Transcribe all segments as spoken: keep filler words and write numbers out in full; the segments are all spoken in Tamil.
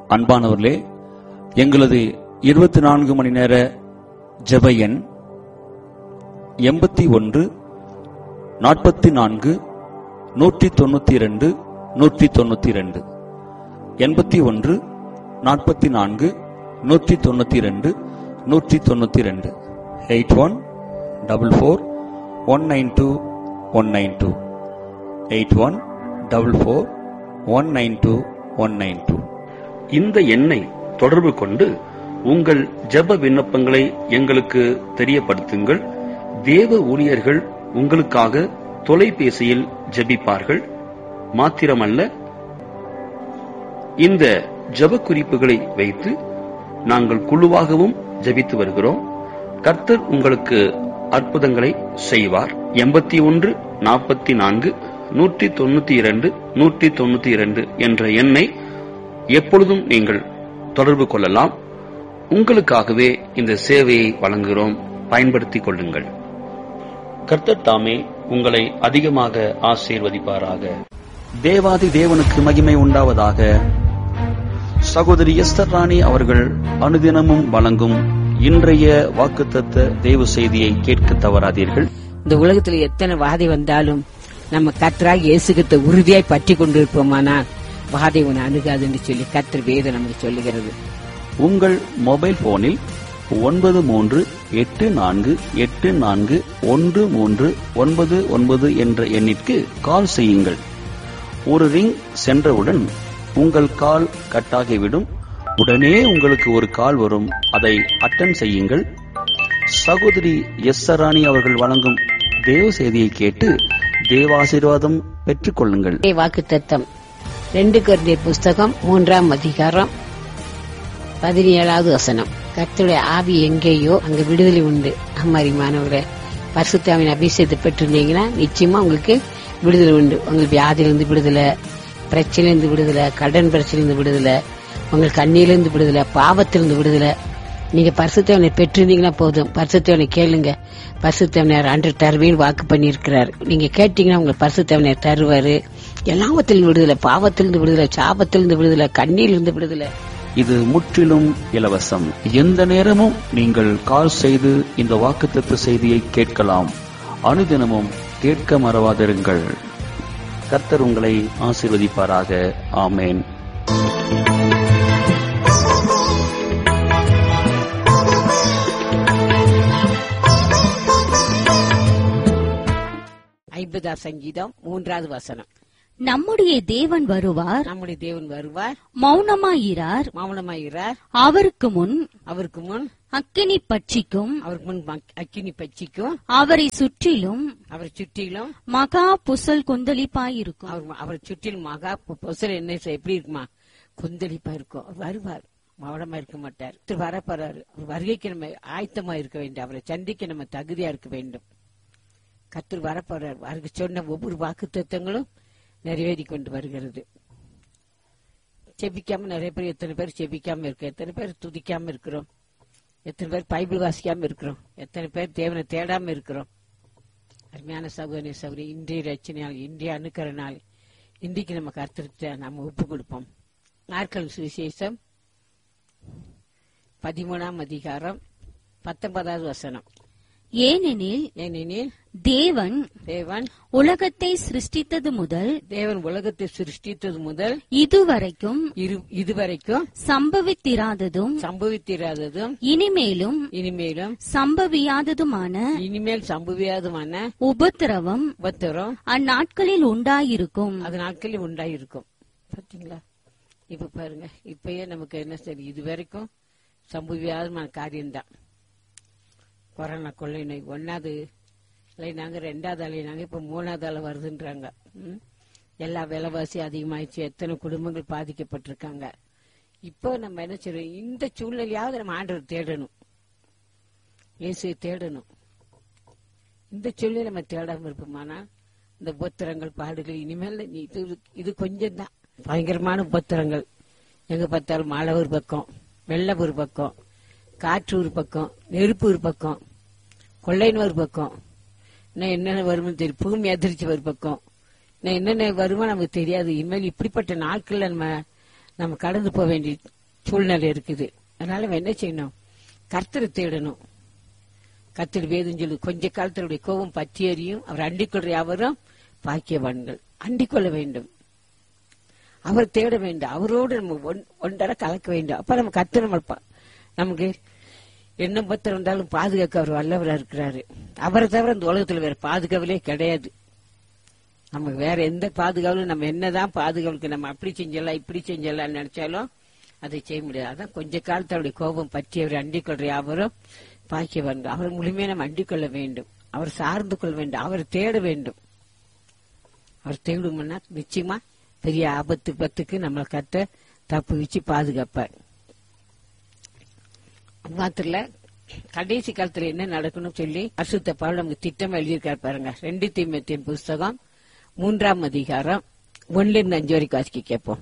அன்பானவர்களே, எங்களது இருபத்தி நான்கு மணி நேர ஜெப எண் எண்பத்தி ஒன்று நாற்பத்தி நான்கு நூற்றி தொண்ணூத்தி இரண்டு நூற்றி தொண்ணூத்தி இரண்டு எண்பத்தி ஒன்று நாற்பத்தி நான்கு நூற்றி தொண்ணூத்தி இரண்டு நூற்றி தொண்ணூத்தி இரண்டு eight one double four one nine two one nine two eight one double four one nine two one nine two. இந்த எண்ணை தொடர்பு கொண்டு உங்கள் ஜெப விண்ணப்பங்களை எங்களுக்கு தெரியப்படுத்துங்கள். தேவ ஊழியர்கள் உங்களுக்காக தொலைபேசியில் ஜெபிப்பார்கள். மாத்திரமல்ல, இந்த ஜெப குறிப்புகளை வைத்து நாங்கள் குழுவாகவும் ஜெபித்து வருகிறோம். கர்த்தர் உங்களுக்கு அற்புதங்களை செய்வார். எண்பத்தி ஒன்று நாற்பத்தி நான்கு நூற்றி தொண்ணூத்தி இரண்டு நூற்றி தொண்ணூத்தி இரண்டு என்ற எண்ணை எப்பொழுதும் நீங்கள் தொடர்பு கொள்ளலாம். உங்களுக்காகவே இந்த சேவையை வழங்குகிறோம். பயன்படுத்திக் கொள்ளுங்கள். கர்த்தர் தாமே உங்களை அதிகமாக ஆசீர்வதிப்பாராக. தேவாதி தேவனுக்கு மகிமை உண்டாவதாக. சகோதரி எஸ்தர் ராணி அவர்கள் அனுதினமும் வழங்கும் இன்றைய வாக்குத்தத்த தேவ செய்தியை கேட்க தவறாதீர்கள். இந்த உலகத்துல எத்தனை வாதை வந்தாலும் நம்ம கர்த்தராக இயேசுகிட்ட உறுதியாய் பற்றி கொண்டிருப்போமானால் வாதை உன்னை அணுகாது என்று சொல்லி கர்த்தர் வேதம் நமக்கு சொல்லுகிறது. உங்கள் மொபைல் போனில் ஒன்பது மூன்று எட்டு நான்கு எட்டு நான்கு ஒன்று மூன்று ஒன்பது ஒன்பது என்ற எண்ணிற்கு கால் செய்யுங்கள். ஒரு ரிங் சென்றவுடன் உங்கள் கால் கட்டாகிவிடும். உடனே உங்களுக்கு ஒரு கால் வரும். அதை அட்டன் செய்யுங்கள். சகோதரி எஸ்தர் ராணி அவர்கள் வழங்கும் தேவ செய்தியை கேட்டு தேவாசீர்வாதம் பெற்றுக் கொள்ளுங்கள். வாக்குத்தத்தம் ரெண்டு கொரிந்தியர் புஸ்தகம் மூன்றாம் அதிகாரம் பதினேழாவது வசனம். கர்த்தருடைய ஆவி எங்கேயோ அங்க விடுதலை உண்டு. அம்மாரிமானவர்களே, பரிசுத்தாவின் அபிஷேகத்தை பெற்றிருந்தீங்கன்னா நிச்சயமா உங்களுக்கு விடுதலை உண்டு. உங்களுக்கு வியாதியிலிருந்து விடுதலை, பிரச்சனையிலிருந்து விடுதலை, கடன் பிரச்சனையிலிருந்து விடுதலை, உங்களுக்கு கண்ணியிலிருந்து விடுதலை, பாவத்திலிருந்து விடுதலை. நீங்க பரிசுத்தவனை பெற்றிருந்தீங்கன்னா போதும். பரிசுத்தவனை கேளுங்க. பரிசுத்தவனர் அன்று தருவேன்னு வாக்கு பண்ணி இருக்கிறார். நீங்க கேட்டீங்கன்னா உங்களுக்கு பரிசுத்தவனர் தருவாரு. எல்லாவத்திலிருந்து விடுதலை, பாவத்திலிருந்து விடுதலை, சாபத்திலிருந்து விடுதலை, கண்ணியிலிருந்து விடுதலை. இது முற்றிலும் இலவசம். எந்த நேரமும் நீங்கள் கால் செய்து இந்த வாக்குத்தத்த செய்தியை கேட்கலாம். அனுதினமும் கேட்க மறவாதிருங்கள். கர்த்தர் உங்களை ஆசீர்வதிப்பாராக. ஆமேன். ஐம்பதாம் சங்கீதம் மூன்றாவது வசனம். நம்முடைய தேவன் வருவார், நம்முடைய தேவன் வருவார், மௌனமாயிரார், மௌனமாயிரார். அவருக்கு முன் அவருக்கு முன் அக்கினி பட்சிக்கும், அவருக்கு முன் அக்கினி பட்சிக்கும். அவரை சுற்றிலும் அவரை சுற்றிலும் மகா புசல் கொந்தளிப்பாயிருக்கும். அவரை சுற்றிலும் மகா புசல் என்ன எப்படி இருக்குமா? கொந்தளிப்பா இருக்கும். அவர் வருவார், மௌனமா இருக்க மாட்டார். வரப்போறாரு. அவர் வருகைக்கு நம்ம ஆயத்தமா இருக்க வேண்டும். அவரை சந்திக்க நம்ம தகுதியா இருக்க வேண்டும். கர்த்தர் வரப்போறார். அவருக்கு சொன்ன ஒவ்வொரு வாக்கு தத்தங்களும் நிறைவேறி கொண்டு வருகிறது. செபிக்காம நிறைய பேர், எத்தனை பேர் செபிக்காம இருக்கோம், எத்தனை பேர் துதிக்காம இருக்கிறோம், எத்தனை பேர் பைபிள் வாசிக்காம இருக்கிறோம், எத்தனை பேர் தேவனை தேடாம இருக்கிறோம். அருமையான சகோதரி சகோதரி, இன்றைய ரச்சனையால், இன்றைய அணுக்கிற நாள், இன்றைக்கு நம்ம கர்த்தருக்கு நம்ம ஒப்பு கொடுப்போம். நாட்கள் சுவிசேஷம் பதிமூணாம் அதிகாரம் பத்தொன்பதாவது வசனம். ஏனெனில் ஏனெனில் தேவன் தேவன் உலகத்தை சிருஷ்டித்தது முதல் தேவன் உலகத்தை சிருஷ்டித்தது முதல் இதுவரைக்கும் இதுவரைக்கும் சம்பவித்திராததும் சம்பவித்திராததும் இனிமேலும் இனிமேலும் சம்பவியாததுமான இனிமேல் சம்பவியாததுமான உபத்திரவம் உபத்திரம் அந்நாட்களில் உண்டாயிருக்கும். அது நாட்களில் உண்டாயிருக்கும். பாத்தீங்களா? இப்ப பாருங்க, இப்பயே நமக்கு என்ன சரி, இதுவரைக்கும் சம்பவியாதமான காரியம்தான். கொரோனா கொள்ளை நோய் ஒன்னாவது அலைனாங்க, ரெண்டாவது அலைனாங்க, இப்ப மூணாவது அலை வருதுன்றாங்க. எல்லா விலைவாசி அதிகமாயிடுச்சு. எத்தனை குடும்பங்கள் பாதிக்கப்பட்டிருக்காங்க. இப்போ நம்ம என்ன செய்யணும்? இந்த சூழ்நிலையாவது நம்ம ஆண்டவர் தேடணும், இயேசுவை தேடணும். இந்த சூழ்நிலை நம்ம தேடாம இருப்போமானா இந்த உபத்திரங்கள் பாடுகள் இனிமேல் இது இது கொஞ்சம் தான். பயங்கரமான உபத்திரங்கள். எங்க பார்த்தாலும் மழை ஒரு பக்கம், வெள்ளம் ஒரு பக்கம், காற்று ஒரு பக்கம், நெருப்பு ஒரு பக்கம், கொள்ளைன்னு ஒரு பக்கம், இன்னும் என்னென்ன வரும்னு தெரியும், பூமி அதிர்ச்சி ஒரு பக்கம், இன்னும் என்னென்ன வருமோ நமக்கு தெரியாது. இனிமேல் இப்படிப்பட்ட நாட்கள்ல நம்ம நம்ம கடந்து போக வேண்டி சூழ்நிலை இருக்குது. அதனால நம்ம என்ன செய்யணும்? கர்த்தரை தேடணும். கர்த்தர் வேதம் சொல்லு, கொஞ்ச காலத்தினுடைய கோபம் பற்றி எறியும், அவர் அண்டிக்கொள்ற யாவரும் பாக்கியவான்கள். அண்டிக்கொள்ள வேண்டும், அவர் தேட வேண்டும், அவரோடு நம்ம ஒன்றரை கலக்க வேண்டும். அப்ப நம்ம கர்த்தர் நம்ம நமக்கு என்ன பத்திரம் இருந்தாலும் பாதுகாக்க அவர் வல்லவரா இருக்கிறாரு. அவரை தவிர இந்த உலகத்துல வேற பாதுகாவலே கிடையாது. நமக்கு வேற எந்த பாதுகாவலும், நம்ம என்னதான் பாதுகாவலுக்கு நம்ம அப்படி செஞ்சலாம் இப்படி செஞ்சலாம் நினைச்சாலும் அதை செய்ய முடியாது. அதான் கொஞ்ச காலத்தோடைய கோபம் பற்றி அவர் அண்டிக் கொள்ற யாவரும் பாக்கியவான்கள். அவர் முழுமையா நம்ம அண்டிக் கொள்ள வேண்டும், அவர் சார்ந்து கொள்ள வேண்டும், அவர் தேட வேண்டும். அவர் தேடும்னா நிச்சயமா பெரிய ஆபத்து பத்துக்கு நம்மளை கத்த தப்பு வச்சு பாதுகாப்பார். மாத்திரல கடைசி காலத்துல என்ன நடக்கணும் சொல்லி பரிசுத்த பவுல் நமக்கு திட்டம் எழுதியிருக்காரு பாருங்க. ரெண்டு தீமோத்தேயு புஸ்தகம் மூன்றாம் அதிகாரம் ஒன்னுல இருந்து அஞ்சு வரைக்கும் வாசிக்க கேட்போம்.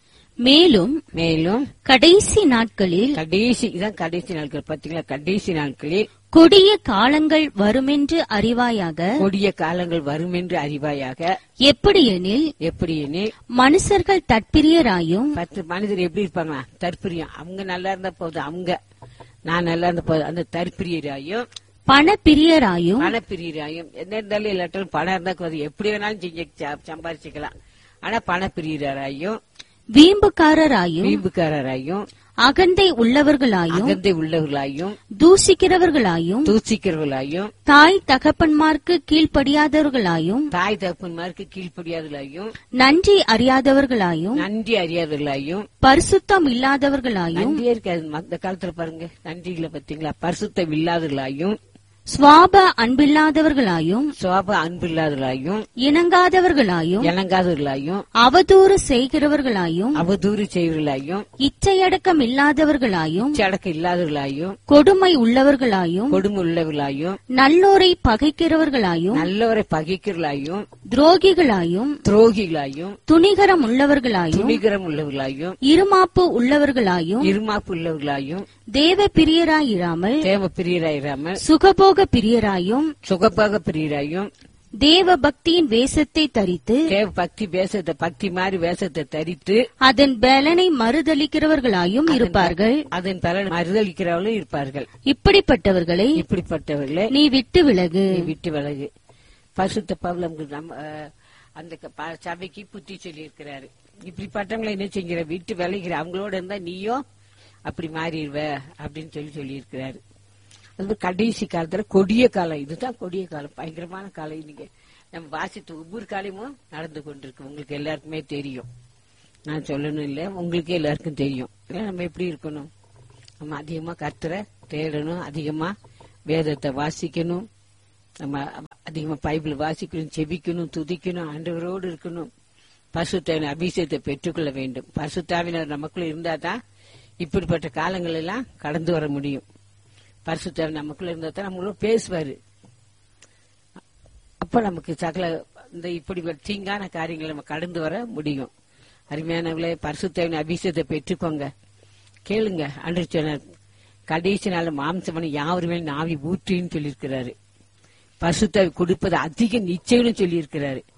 மேலும் மேலும் கடைசி நாட்களில் கடைசி இதான் கடைசி நாட்கள் பாத்தீங்களா, கடைசி நாட்களில் கொடிய காலங்கள் வருமென்று அறிவாயாக. கொடிய காலங்கள் வரும் என்று அறிவாயாக. எப்படியெனில் எப்படியெனில் மனுஷர்கள் தற்பிரியராயும். பத்து மனிதர் எப்படி இருப்பாங்களா? தற்பிரியம். அவங்க நல்லா இருந்த போதும், அவங்க நான் நல்லா இருந்த போதும், அந்த தற்பிரியராயும் பணப்பிரியராயும். பணப்பிரியராயும் என்ன இருந்தாலும் இல்லாட்டாலும் பணம் இருந்தா போதும், எப்படி வேணாலும் செஞ்சு சம்பாதிச்சுக்கலாம். ஆனா பணப்பிரியராயும் வீம்புக்காரராயும் வீம்புக்காரராயும் அகந்தை உள்ளவர்களாயும் அகந்தை உள்ளவர்களாயும் தூசிக்கிறவர்களாயும் தூசிக்கிறவர்களாயும் தாய் தகப்பன்மார்க்கு கீழ்ப்படியாதவர்களாயும் தாய் தகப்பன்மார்க்கு கீழ்ப்படியாதவர்களாயும் நன்றி அறியாதவர்களாயும் நன்றி அறியாதவர்களாயும் பரிசுத்தம் இல்லாதவர்களாயும். நன்றியே இருக்காது அந்த காலத்துல பாருங்க, நன்றிகளை பத்தீங்களா? பரிசுத்தம் இல்லாதவர்களாயும் சுவாப அன்பில்லாதவர்களாயும் சுவாப அன்பில்லாதவர்களாயும் இணங்காதவர்களாயும் இணங்காதவர்களாயும் அவதூறு செய்கிறவர்களாயும் அவதூறு செய்வர்களாயும் இச்சையடக்கம் இல்லாதவர்களாயும் சடக்கு இல்லாதவர்களாயும் கொடுமை உள்ளவர்களாயும் கொடுமை உள்ளவர்களாயும் நல்லோரை பகைக்கிறவர்களாயும் நல்லவரை பகைக்கிறவர்களாயும் துரோகிகளாயும் துரோகிகளாயும் துணிகரம் உள்ளவர்களாயும் துணிகரம் உள்ளவர்களாயும் இருமாப்பு உள்ளவர்களாயும் இருமாப்பு உள்ளவர்களாயும் தேவ பிரியராயிராமல் தேவ பிரியராயிராமல் சுகபோக பிரியராயும் சுகப்பாக பிரியராயும் தேவ பக்தியின் வேஷத்தை தரித்து தேவ பக்தி வேஷத்தை பக்தி மாதிரி வேஷத்தை தரித்து அதன் பலனை மறுதளிக்கிறவர்களாயும் இருப்பார்கள். அதன் பலனை மறுதளிக்கிறவர்களும் இருப்பார்கள். இப்படிப்பட்டவர்களை இப்படிப்பட்டவர்களை நீ விட்டு விலகு நீ விட்டு விலகு. பரிசுத்த பவுல் நம்ம அந்த சபைக்கு புத்தி சொல்லி இருக்கிறாரு. இப்படிப்பட்டவங்களை என்ன செஞ்சிட விட்டு விலகிற, அவங்களோட இருந்தா நீயும் அப்படி மாறிடுவ அப்படின்னு சொல்லி சொல்லி இருக்கிறாரு. அது கடைசி காலத்துல கொடிய காலம், இதுதான் கொடிய காலம், பயங்கரமான காலம். நீங்க நம்ம வாசித்து ஒவ்வொரு காலமும் நடந்து கொண்டிருக்கு. உங்களுக்கு எல்லாருக்குமே தெரியும், நான் சொல்லணும் இல்ல, உங்களுக்கே எல்லாருக்கும் தெரியும். நம்ம எப்படி இருக்கணும்? நம்ம அதிகமா கர்த்தரை தேடணும், அதிகமா வேதத்தை வாசிக்கணும், நம்ம அதிகமா பைபிள் வாசிக்கணும், செபிக்கணும், துதிக்கணும், ஆண்டவரோடு இருக்கணும், பரிசுத்தாவின் அபிஷேகத்தை பெற்றுக்கொள்ள வேண்டும். பரிசுத்தாவினர் நமக்குள்ள இருந்தாதான் இப்படிப்பட்ட காலங்கள் எல்லாம் கடந்து வர முடியும். பரிசுத்தாவின் நமக்குள்ள இருந்தா தான் நம்மளோட பேசுவாரு. அப்ப நமக்கு சகல இந்த இப்படி தீங்கான காரியங்களை நம்ம கடந்து வர முடியும். அருமையானவர்களே, பரிசுத்தாவின் அபிஷேகத்தை பெற்றுக்கோங்க, கேளுங்க. ஆண்டவர் சொன்னார், கடைசி நாள் மாம்சமான யாவருமே ஆவி ஊற்றின்னு சொல்லியிருக்கிறாரு. பரிசுத்தாவி கொடுப்பது அதிக நிச்சயம்னு சொல்லி இருக்கிறாரு.